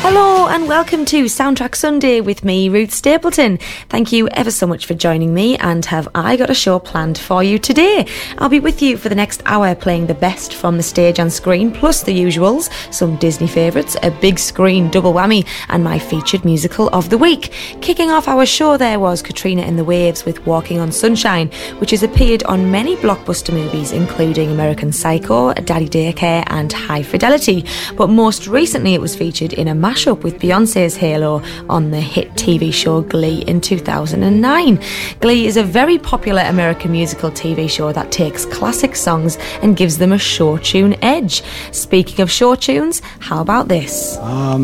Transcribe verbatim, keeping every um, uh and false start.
Hello and welcome to Soundtrack Sunday with me, Ruth Stapleton. Thank you ever so much for joining me, and have I got a show planned for you today. I'll be with you for the next hour playing the best from the stage and screen, plus the usuals, some Disney favourites, a big screen double whammy, and my featured musical of the week. Kicking off our show there was Katrina and the Waves with Walking on Sunshine, which has appeared on many blockbuster movies including American Psycho, Daddy Daycare and High Fidelity, but most recently it was featured in a mashup with Beyonce's Halo on the hit T V show Glee in two thousand nine. Glee is a very popular American musical T V show that takes classic songs and gives them a show tune edge. Speaking of show tunes, how about this? Um